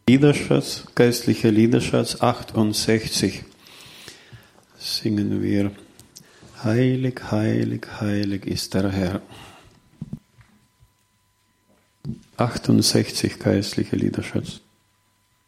Liederschatz, geistlicher Liederschatz 68 singen wir: Heilig, heilig, heilig ist der Herr. 68 geistlicher Liederschatz.